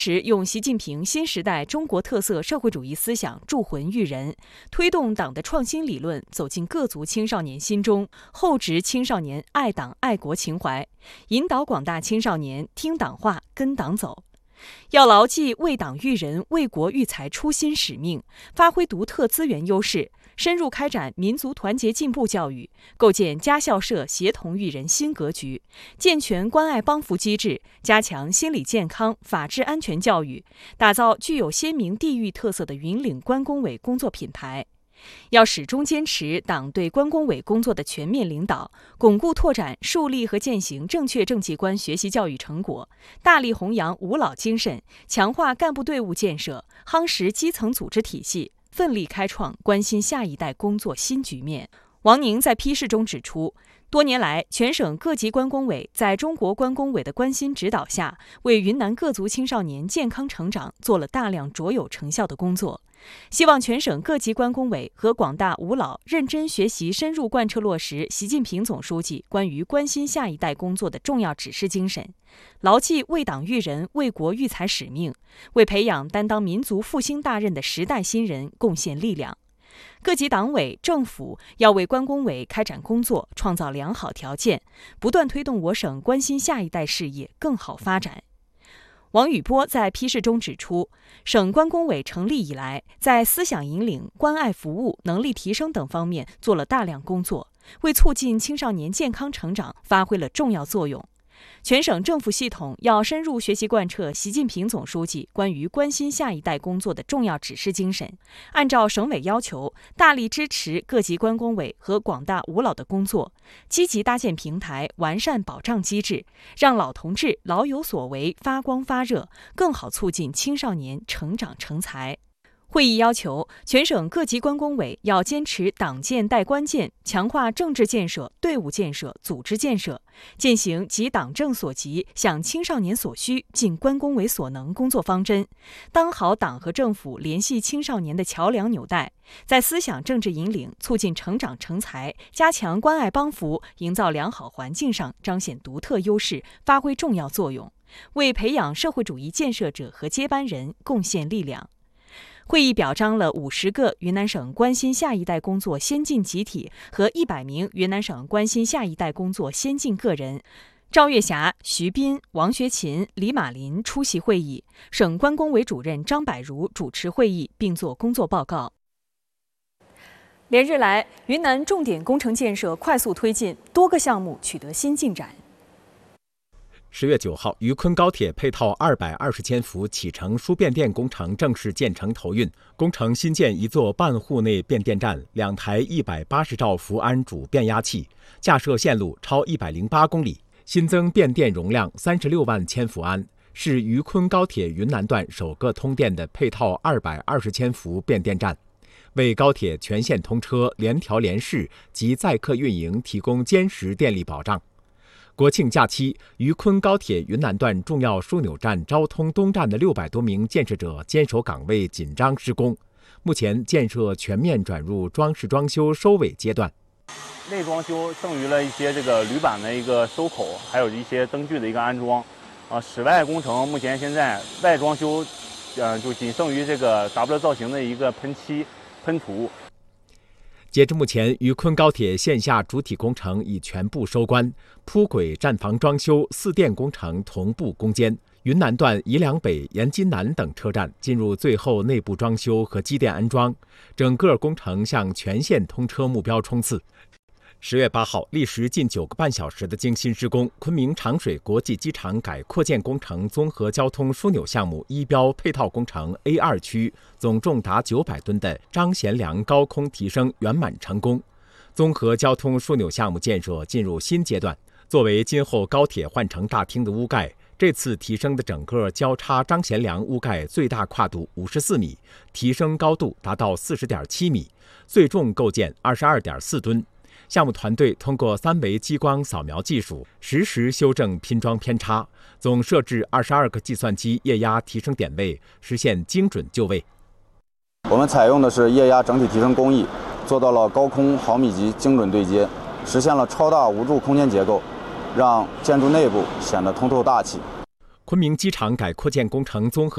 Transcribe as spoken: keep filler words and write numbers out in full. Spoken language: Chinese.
持用习近平新时代中国特色社会主义思想铸魂育人，推动党的创新理论走进各族青少年心中，厚植青少年爱党爱国情怀，引导广大青少年听党话、跟党走。要牢记为党育人、为国育才初心使命，发挥独特资源优势，深入开展民族团结进步教育，构建家校社协同育人新格局，健全关爱帮扶机制，加强心理健康、法治安全教育，打造具有鲜明地域特色的云岭关工委工作品牌。要始终坚持党对关工委工作的全面领导，巩固拓展树立和践行正确政绩观学习教育成果，大力弘扬五老精神，强化干部队伍建设，夯实基层组织体系，奋力开创关心下一代工作新局面。王宁在批示中指出，多年来，全省各级关工委在中国关工委的关心指导下，为云南各族青少年健康成长做了大量卓有成效的工作。希望全省各级关工委和广大五老认真学习，深入贯彻落实习近平总书记关于关心下一代工作的重要指示精神，牢记为党育人、为国育才使命，为培养担当民族复兴大任的时代新人贡献力量。各级党委政府要为关工委开展工作创造良好条件，不断推动我省关心下一代事业更好发展。王宇波在批示中指出，省关工委成立以来，在思想引领、关爱服务、能力提升等方面做了大量工作，为促进青少年健康成长发挥了重要作用。全省政府系统要深入学习贯彻习近平总书记关于关心下一代工作的重要指示精神，按照省委要求，大力支持各级关工委和广大五老的工作，积极搭建平台，完善保障机制，让老同志老有所为、发光发热，更好促进青少年成长成才。会议要求，全省各级关工委要坚持党建带关建，强化政治建设、队伍建设、组织建设，践行急党政所急、想青少年所需、尽关工委所能工作方针，当好党和政府联系青少年的桥梁纽带，在思想政治引领、促进成长成才、加强关爱帮扶、营造良好环境上彰显独特优势，发挥重要作用，为培养社会主义建设者和接班人贡献力量。会议表彰了五十个云南省关心下一代工作先进集体和一百名云南省关心下一代工作先进个人。赵月霞、徐斌、王学勤、李马林出席会议，省关工委主任张柏如主持会议并作工作报告。连日来，云南重点工程建设快速推进，多个项目取得新进展。 十月九号，渝昆高铁配套二百二十千伏启程输变电工程正式建成投运。工程新建一座半户内变电站，两台一百八十兆伏安主变压器，架设线路超一百零八公里，新增变电容量三十六万千伏安，是渝昆高铁云南段首个通电的配套二百二十千伏变电站，为高铁全线通车、联调联试及载客运营提供坚实电力保障。国庆假期，渝昆高铁云南段重要枢纽站昭通东站的六百多名建设者坚守岗位，紧张施工。目前建设全面转入装饰装修收尾阶段。 内装修剩余了一些这个铝板的一个收口，还有一些灯具的一个安装。啊，室外工程目前现在外装修，呃，就仅剩于这个 W 造型的一个喷漆、喷涂。 截至目前，渝昆高铁线下主体工程已全部收官，铺轨、站房装修、四电工程同步攻坚。云南段宜良北、延津南等车站进入最后内部装修和机电安装，整个工程向全线通车目标冲刺。十月八号，历时近九个半小时的精心施工，昆明长水国际机场改扩建工程综合交通枢纽项目一标配套工程 A 二 区，总重达九百吨的张贤良高空提升圆满成功，综合交通枢纽项目建设进入新阶段。作为今后高铁换乘大厅的屋盖，这次提升的整个交叉张贤良屋盖最大跨度五十四米，提升高度达到四十点七米，最重构件二十二点四吨。项目团队通过三维激光扫描技术，实时修正拼装偏差，总设置二十二个计算机液压提升点位，实现精准就位。 我们采用的是液压整体提升工艺，做到了高空毫米级精准对接，实现了超大无柱空间结构，让建筑内部显得通透大气。 昆明机场改扩建工程综合